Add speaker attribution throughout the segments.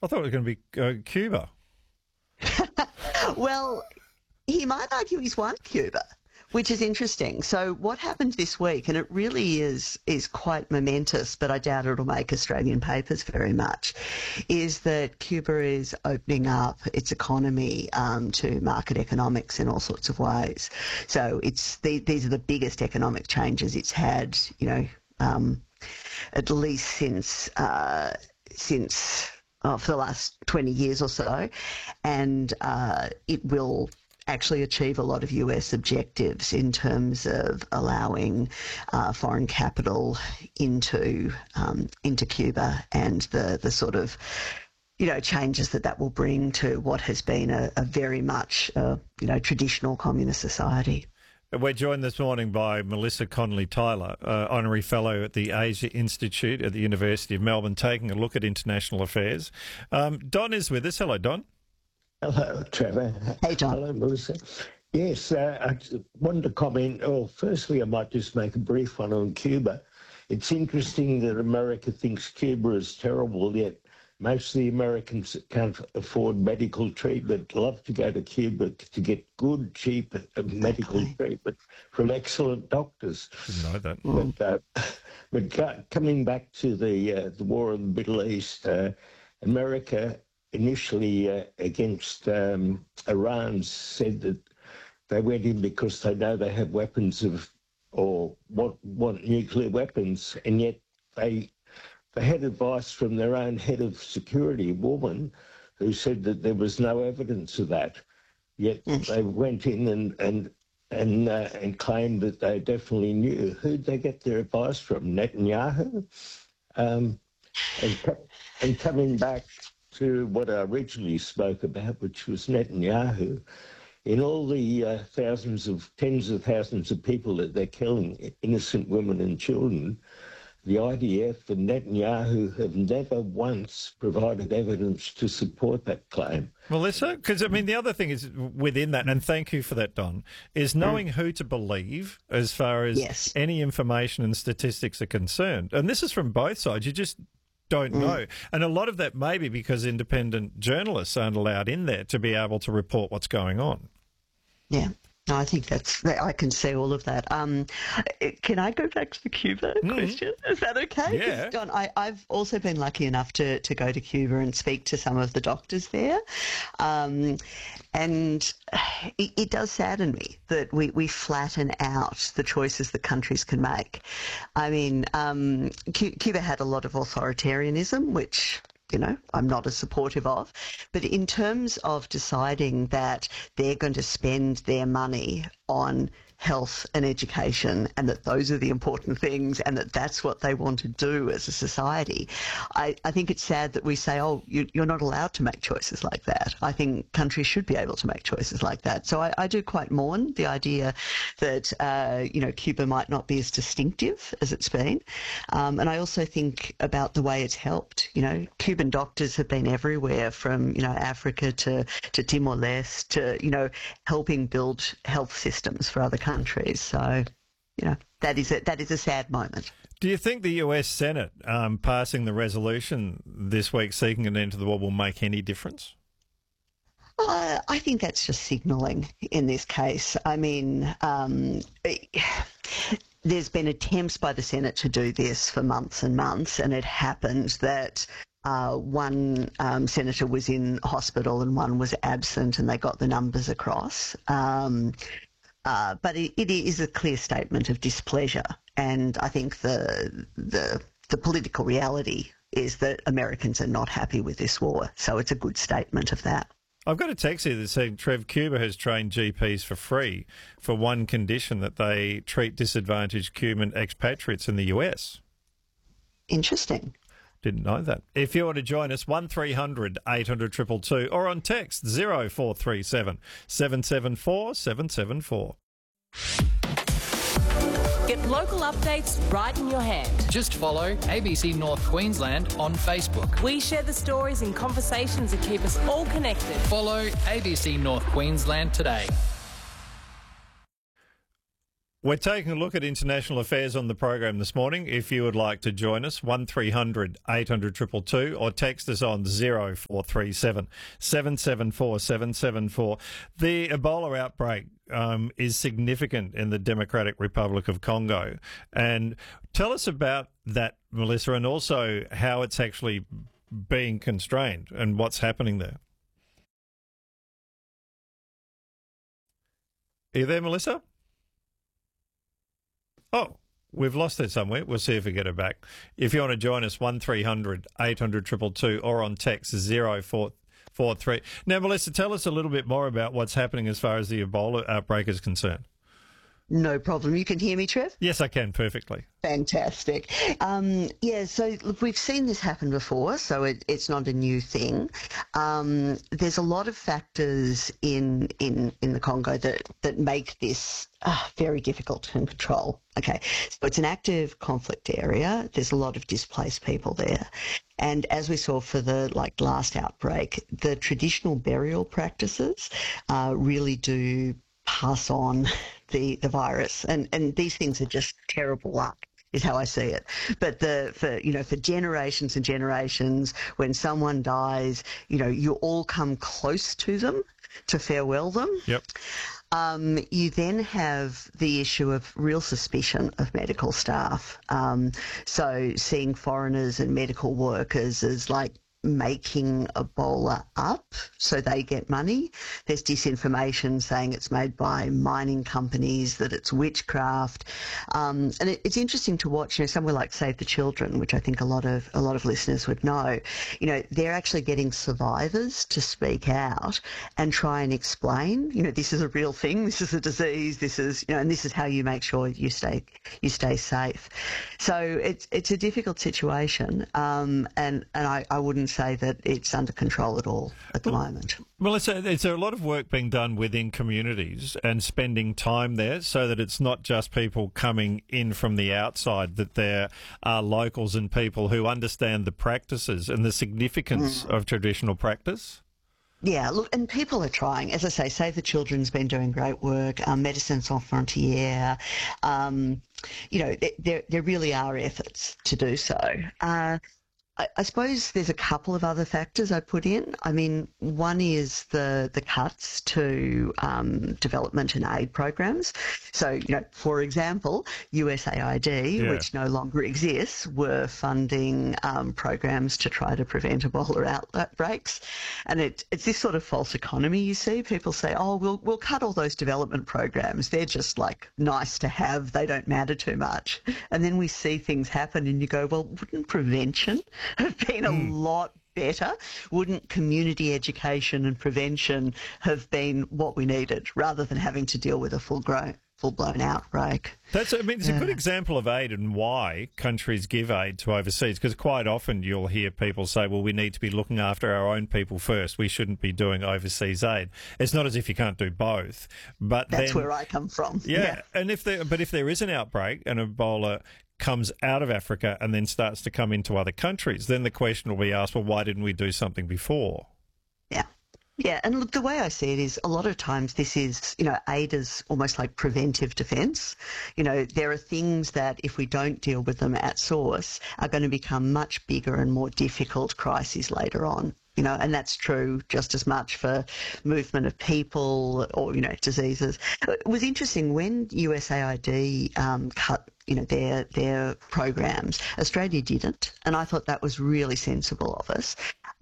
Speaker 1: I thought it was going to be Cuba.
Speaker 2: Well, he might argue he's won Cuba, which is interesting. So what happened this week, and it really is quite momentous, but I doubt it'll make Australian papers very much, is that Cuba is opening up its economy to market economics in all sorts of ways. So these are the biggest economic changes it's had, at least since for the last 20 years or so, and it will actually achieve a lot of US objectives in terms of allowing foreign capital into Cuba, and the sort of changes that will bring to what has been a very much traditional communist society.
Speaker 1: We're joined this morning by Melissa Connolly-Tyler, Honorary Fellow at the Asia Institute at the University of Melbourne, taking a look at international affairs. Don is with us. Hello, Don.
Speaker 3: Hello, Trevor.
Speaker 2: Hey, Don.
Speaker 3: Hello, Melissa. Yes, I wanted to comment. Firstly, I might just make a brief one on Cuba. It's interesting that America thinks Cuba is terrible, yet most of the Americans that can't afford medical treatment love to go to Cuba to get good, cheap medical treatment from excellent doctors.
Speaker 1: Didn't know that.
Speaker 3: But coming back to the war in the Middle East, America initially against Iran said that they went in because they know they have weapons or want nuclear weapons, and yet they had advice from their own head of security, a woman, who said that there was no evidence of that. Yet they went in and claimed that they definitely knew. Who'd they get their advice from? Netanyahu? And coming back to what I originally spoke about, which was Netanyahu, in all the tens of thousands of people that they're killing, innocent women and children, the IDF and Netanyahu have never once provided evidence to support that claim.
Speaker 1: Melissa, because, the other thing is within that, and thank you for that, Don, is knowing who to believe as far as any information and statistics are concerned. And this is from both sides. You just don't know. And a lot of that may be because independent journalists aren't allowed in there to be able to report what's going on.
Speaker 2: Yeah. No, I think I can see all of that. Can I go back to the Cuba question? Is that okay?
Speaker 1: Yeah.
Speaker 2: Don, I've also been lucky enough to go to Cuba and speak to some of the doctors there. And it does sadden me that we flatten out the choices that countries can make. Cuba had a lot of authoritarianism, which I'm not as supportive of. But in terms of deciding that they're going to spend their money on health and education, and that those are the important things, and that's what they want to do as a society, I think it's sad that we say, you're not allowed to make choices like that. I think countries should be able to make choices like that. So I do quite mourn the idea that, Cuba might not be as distinctive as it's been. And I also think about the way it's helped. Cuban doctors have been everywhere from, Africa to Timor-Leste to, helping build health systems for other countries. So, that is a sad moment.
Speaker 1: Do you think the US Senate passing the resolution this week seeking an end to the war will make any difference?
Speaker 2: I think that's just signalling in this case. There's been attempts by the Senate to do this for months and months, and it happened that one senator was in hospital and one was absent, and they got the numbers across. But it is a clear statement of displeasure, and I think the political reality is that Americans are not happy with this war. So it's a good statement of that.
Speaker 1: I've got a text here that said, Trev, Cuba has trained GPs for free for one condition, that they treat disadvantaged Cuban expatriates in the US.
Speaker 2: Interesting.
Speaker 1: Didn't know that. If you want to join us, 1300 800 222 or on text 0437 774 774.
Speaker 4: Get local updates right in your hand.
Speaker 5: Just follow ABC North Queensland on Facebook.
Speaker 4: We share the stories and conversations that keep us all connected.
Speaker 5: Follow ABC North Queensland today.
Speaker 1: We're taking a look at international affairs on the program this morning. If you would like to join us, 1300 800 222 or text us on 0437 774 774. The Ebola outbreak is significant in the Democratic Republic of Congo. And tell us about that, Melissa, and also how it's actually being constrained and what's happening there. Are you there, Melissa? Oh, we've lost her somewhere. We'll see if we get her back. If you want to join us, 1300 800 222 or on text 0443. Now, Melissa, tell us a little bit more about what's happening as far as the Ebola outbreak is concerned.
Speaker 2: No problem. You can hear me, Trev?
Speaker 1: Yes, I can perfectly.
Speaker 2: Fantastic. So look, we've seen this happen before, so it's not a new thing. There's a lot of factors in the Congo that make this very difficult to control. Okay, so it's an active conflict area. There's a lot of displaced people there. And as we saw for the last outbreak, the traditional burial practices really do pass on the virus, and these things are just terrible luck, is how I see it. But for generations and generations, when someone dies, you all come close to them to farewell them.
Speaker 1: Yep.
Speaker 2: You then have the issue of real suspicion of medical staff. So seeing foreigners and medical workers as making Ebola up so they get money. There's disinformation saying it's made by mining companies, that it's witchcraft. And it's interesting to watch, somewhere like Save the Children, which I think a lot of listeners would know, they're actually getting survivors to speak out and try and explain, this is a real thing, this is a disease, this is, and this is how you make sure you stay safe. So it's a difficult situation. And I wouldn't say that it's under control at all at the moment.
Speaker 1: Well, it's a lot of work being done within communities and spending time there so that it's not just people coming in from the outside, that there are locals and people who understand the practices and the significance of traditional practice.
Speaker 2: Yeah, look, and people are trying. As I say, Save the Children's been doing great work, Médecins Sans Frontières. There really are efforts to do so. I suppose there's a couple of other factors I put in. I mean, one is the cuts to development and aid programs. So, for example, USAID, which no longer exists, were funding programs to try to prevent Ebola outbreaks. And it's this sort of false economy you see. People say, oh, we'll cut all those development programs. They're just nice to have. They don't matter too much. And then we see things happen and you go, well, wouldn't prevention have been a lot better? Wouldn't community education and prevention have been what we needed rather than having to deal with a full-blown outbreak?
Speaker 1: It's a good example of aid and why countries give aid to overseas, because quite often you'll hear people say, well, we need to be looking after our own people first. We shouldn't be doing overseas aid. It's not as if you can't do both. But
Speaker 2: that's where I come from.
Speaker 1: Yeah. And if there is an outbreak and Ebola comes out of Africa and then starts to come into other countries, then the question will be asked, well, why didn't we do something before?
Speaker 2: Yeah. Yeah, and look, the way I see it is a lot of times this is, aid is almost like preventive defence. There are things that if we don't deal with them at source are going to become much bigger and more difficult crises later on. And that's true just as much for movement of people or, diseases. It was interesting when USAID cut their programs. Australia didn't, and I thought that was really sensible of us.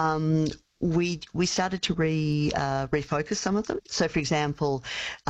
Speaker 2: We started to refocus some of them. So, for example,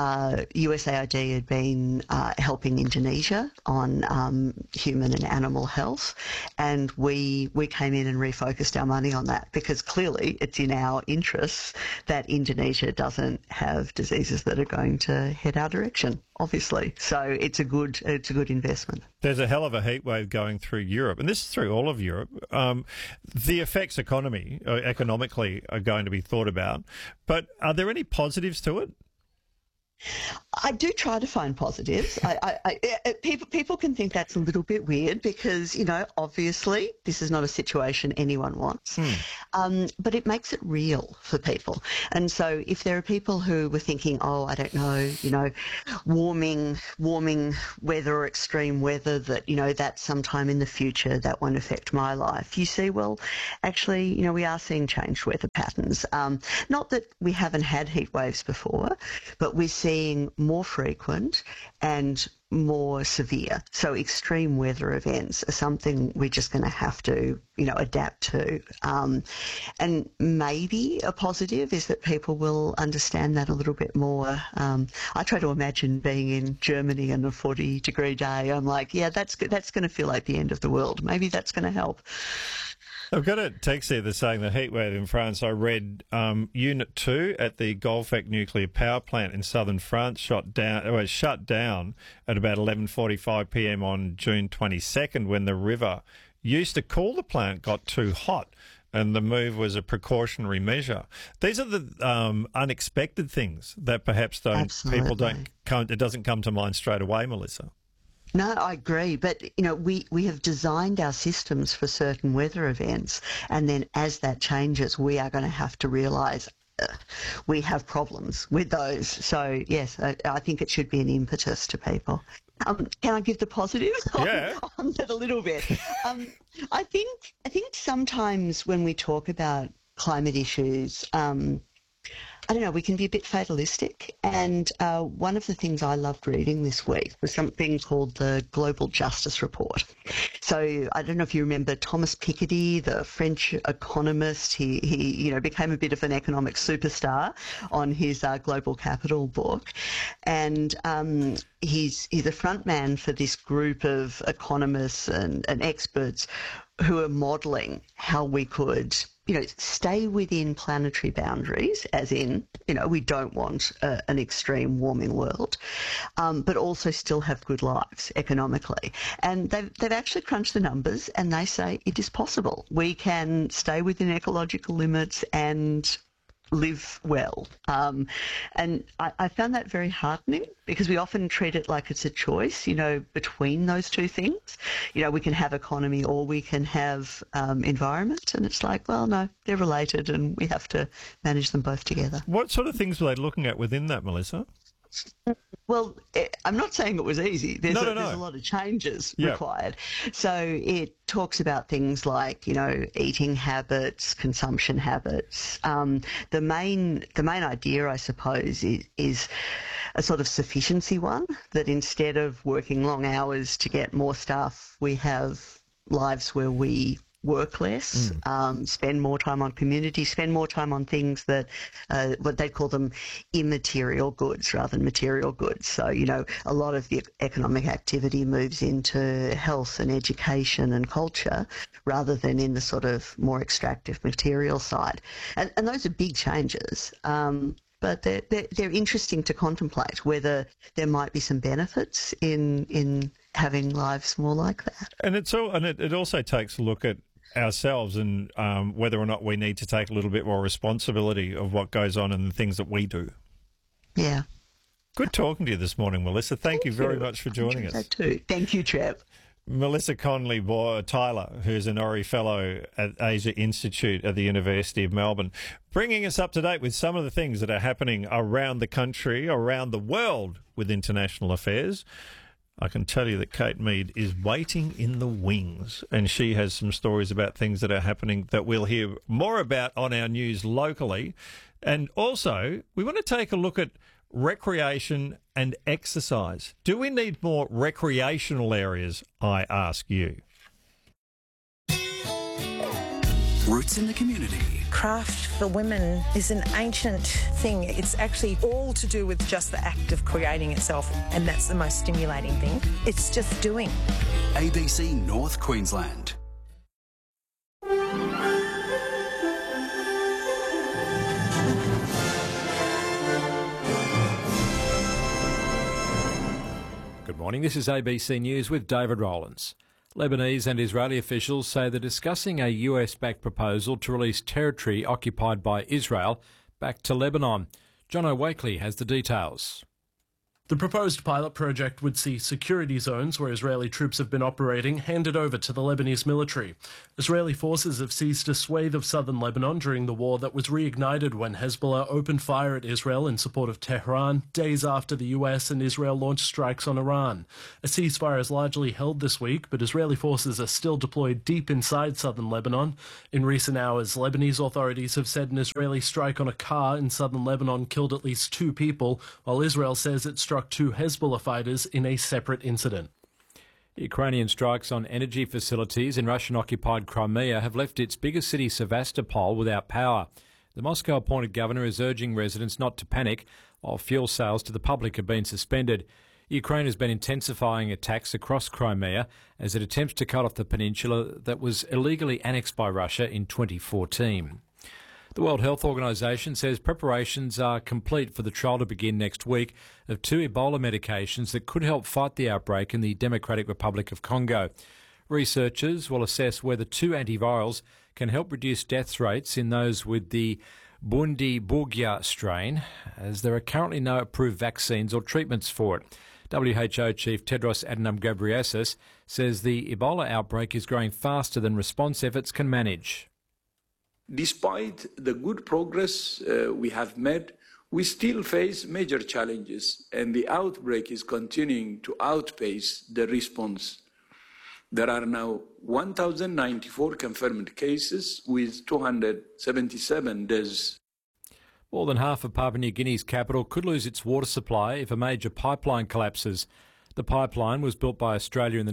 Speaker 2: USAID had been helping Indonesia on human and animal health, and we came in and refocused our money on that because clearly it's in our interests that Indonesia doesn't have diseases that are going to head our direction, obviously. So it's a good investment.
Speaker 1: There's a hell of a heat wave going through Europe, and this is through all of Europe. The effects economically are going to be thought about, but are there any positives to it?
Speaker 2: I do try to find positives. People can think that's a little bit weird because, obviously this is not a situation anyone wants, but it makes it real for people. And so if there are people who were thinking, oh, I don't know, warming weather or extreme weather, that sometime in the future that won't affect my life, you see, well, actually, we are seeing changed weather patterns. Not that we haven't had heat waves before, but we're seeing more frequent and more severe. So extreme weather events are something we're just going to have to, adapt to. And maybe a positive is that people will understand that a little bit more. I try to imagine being in Germany on a 40-degree day. I'm like, yeah, that's going to feel like the end of the world. Maybe that's going to help.
Speaker 1: I've got a text here that's saying the heatwave in France. I read Unit 2 at the Golfec nuclear power plant in southern France shut down at about 11:45 p.m. on June 22nd when the river used to cool the plant got too hot, and the move was a precautionary measure. These are the unexpected things that perhaps people don't come. It doesn't come to mind straight away, Melissa.
Speaker 2: No, I agree. But, we have designed our systems for certain weather events. And then as that changes, we are going to have to realise we have problems with those. So, yes, I think it should be an impetus to people. Can I give the positive on that a little bit? I think sometimes when we talk about climate issues, I don't know, we can be a bit fatalistic. And one of the things I loved reading this week was something called the Global Justice Report. So I don't know if you remember Thomas Piketty, the French economist. He became a bit of an economic superstar on his Global Capital book. And he's a front man for this group of economists and experts who are modelling how we could stay within planetary boundaries, as in, we don't want an extreme warming world, but also still have good lives economically. And they've actually crunched the numbers and they say it is possible. We can stay within ecological limits and live well. And I found that very heartening because we often treat it like it's a choice, between those two things. We can have economy or we can have environment. And it's like, well, no, they're related and we have to manage them both together.
Speaker 1: What sort of things were they looking at within that, Melissa?
Speaker 2: Well, I'm not saying it was easy. There's a lot of changes required. So it talks about things like, eating habits, consumption habits. The main idea, I suppose, is a sort of sufficiency one, that instead of working long hours to get more stuff, we have lives where we work less, spend more time on community, spend more time on things that, what they call them immaterial goods rather than material goods. So, a lot of the economic activity moves into health and education and culture rather than in the sort of more extractive material side. And those are big changes. But they're interesting to contemplate whether there might be some benefits in having lives more like that.
Speaker 1: And it also takes a look at ourselves and whether or not we need to take a little bit more responsibility of what goes on and the things that we do.
Speaker 2: Yeah.
Speaker 1: Good talking to you this morning, Melissa. Thank you very much for joining us.
Speaker 2: That too. Thank you, Trev.
Speaker 1: Melissa Conley-Tyler, who's an Ori Fellow at Asia Institute at the University of Melbourne, bringing us up to date with some of the things that are happening around the country, around the world with international affairs. I can tell you that Kate Mead is waiting in the wings, and she has some stories about things that are happening that we'll hear more about on our news locally. And also, we want to take a look at recreation and exercise. Do we need more recreational areas, I ask you?
Speaker 6: Roots in the community.
Speaker 7: Craft for women is an ancient thing. It's actually all to do with just the act of creating itself, and that's the most stimulating thing. It's just doing.
Speaker 6: ABC North Queensland.
Speaker 8: Good morning, this is ABC News with David Rowlands. Lebanese and Israeli officials say they're discussing a US-backed proposal to release territory occupied by Israel back to Lebanon. John O'Wakely has the details.
Speaker 9: The proposed pilot project would see security zones where Israeli troops have been operating handed over to the Lebanese military. Israeli forces have seized a swathe of southern Lebanon during the war that was reignited when Hezbollah opened fire at Israel in support of Tehran, days after the US and Israel launched strikes on Iran. A ceasefire is largely held this week, but Israeli forces are still deployed deep inside southern Lebanon. In recent hours, Lebanese authorities have said an Israeli strike on a car in southern Lebanon killed at least 2 people, while Israel says it struck 2 Hezbollah fighters in a separate incident.
Speaker 8: Ukrainian strikes on energy facilities in Russian-occupied Crimea have left its biggest city, Sevastopol, without power. The Moscow-appointed governor is urging residents not to panic, while fuel sales to the public have been suspended. Ukraine has been intensifying attacks across Crimea as it attempts to cut off the peninsula that was illegally annexed by Russia in 2014. The World Health Organization says preparations are complete for the trial to begin next week of 2 Ebola medications that could help fight the outbreak in the Democratic Republic of Congo. Researchers will assess whether 2 antivirals can help reduce death rates in those with the Bundibugyo strain, as there are currently no approved vaccines or treatments for it. WHO Chief Tedros Adhanom Ghebreyesus says the Ebola outbreak is growing faster than response efforts can manage.
Speaker 10: Despite the good progress we have made, we still face major challenges, and the outbreak is continuing to outpace the response. There are now 1,094 confirmed cases with 277 deaths.
Speaker 8: More than half of Papua New Guinea's capital could lose its water supply if a major pipeline collapses. The pipeline was built by Australia in the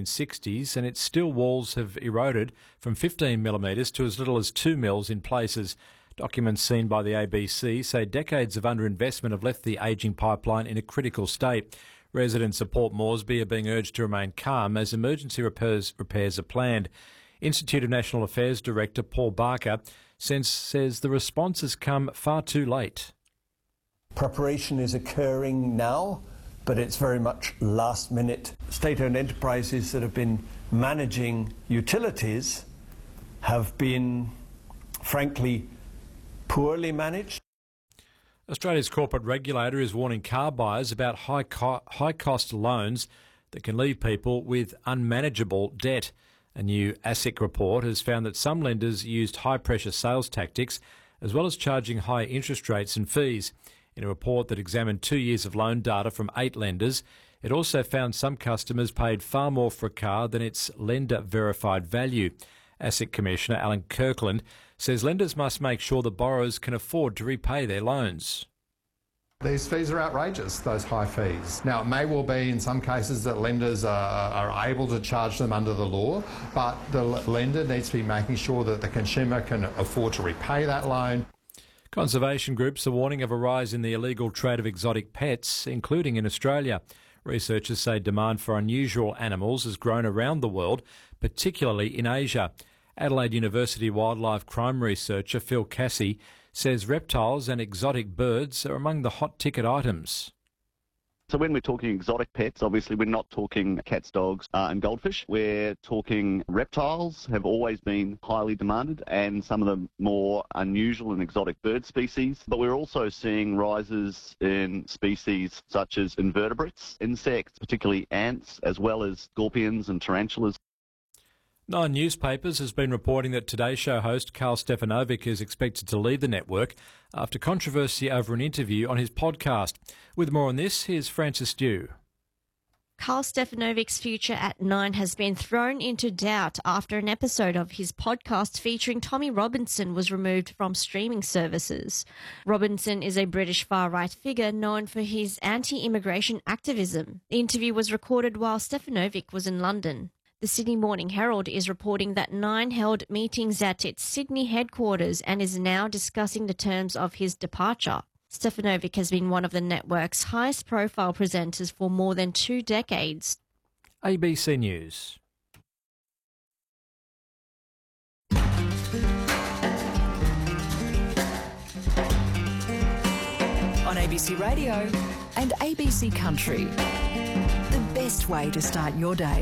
Speaker 8: 1960s and its steel walls have eroded from 15 millimetres to as little as 2 mils in places. Documents seen by the ABC say decades of underinvestment have left the ageing pipeline in a critical state. Residents of Port Moresby are being urged to remain calm as emergency repairs are planned. Institute of National Affairs Director Paul Barker says the response has come far too late.
Speaker 11: Preparation is occurring now, but it's very much last minute. State-owned enterprises that have been managing utilities have been, frankly, poorly managed.
Speaker 8: Australia's corporate regulator is warning car buyers about high-cost loans that can leave people with unmanageable debt. A new ASIC report has found that some lenders used high-pressure sales tactics as well as charging high interest rates and fees. In a report that examined 2 years of loan data from 8 lenders, it also found some customers paid far more for a car than its lender-verified value. ASIC Commissioner Alan Kirkland says lenders must make sure that borrowers can afford to repay their loans.
Speaker 12: These fees are outrageous, those high fees. Now, it may well be in some cases that lenders are able to charge them under the law, but the lender needs to be making sure that the consumer can afford to repay that loan.
Speaker 8: Conservation groups are warning of a rise in the illegal trade of exotic pets, including in Australia. Researchers say demand for unusual animals has grown around the world, particularly in Asia. Adelaide University wildlife crime researcher Phil Cassie says reptiles and exotic birds are among the hot ticket items.
Speaker 13: So when we're talking exotic pets, obviously we're not talking cats, dogs and goldfish. We're talking reptiles have always been highly demanded and some of the more unusual and exotic bird species. But we're also seeing rises in species such as invertebrates, insects, particularly ants, as well as scorpions and tarantulas.
Speaker 8: Nine Newspapers has been reporting that Today Show host Carl Stefanovic is expected to leave the network after controversy over an interview on his podcast. With more on this, here's Francis Dew.
Speaker 14: Carl Stefanovic's future at Nine has been thrown into doubt after an episode of his podcast featuring Tommy Robinson was removed from streaming services. Robinson is a British far-right figure known for his anti-immigration activism. The interview was recorded while Stefanovic was in London. The Sydney Morning Herald is reporting that Nine held meetings at its Sydney headquarters and is now discussing the terms of his departure. Stefanovic has been one of the network's highest-profile presenters for more than 2 decades.
Speaker 8: ABC News.
Speaker 15: On ABC Radio and ABC Country. The best way to start your day.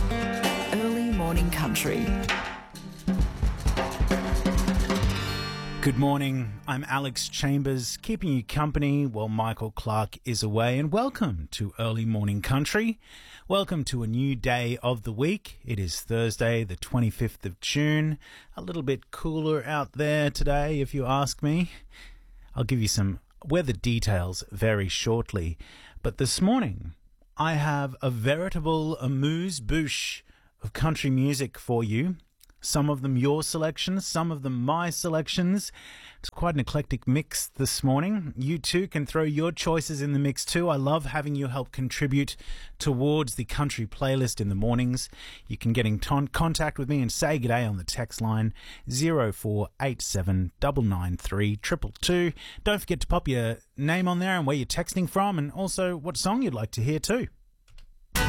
Speaker 15: Early morning country.
Speaker 16: Good morning, I'm Alex Chambers, keeping you company while Michael Clark is away, and welcome to Early Morning Country. Welcome to a new day of the week. It is Thursday, the 25th of June. A little bit cooler out there today, if you ask me. I'll give you some weather details very shortly, but this morning I have a veritable amuse-bouche of country music for you. Some of them your selections, some of them my selections. It's quite an eclectic mix this morning. You too can throw your choices in the mix too. I love having you help contribute towards the country playlist in the mornings. You can get in contact with me and say g'day on the text line 0487 993 222. Don't forget to pop your name on there and where you're texting from, and also what song you'd like to hear too.